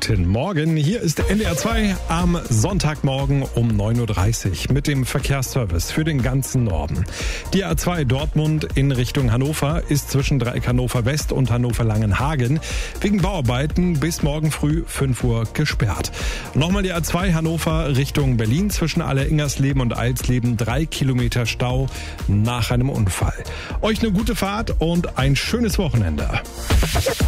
Guten Morgen, hier ist NDR 2 am Sonntagmorgen um 9.30 Uhr mit dem Verkehrsservice für den ganzen Norden. Die A2 Dortmund in Richtung Hannover ist zwischen Dreieck Hannover West und Hannover Langenhagen wegen Bauarbeiten bis morgen früh 5 Uhr gesperrt. Nochmal die A2 Hannover Richtung Berlin zwischen Aller-Ingersleben und Eilsleben 3 Kilometer Stau nach einem Unfall. Euch eine gute Fahrt und ein schönes Wochenende.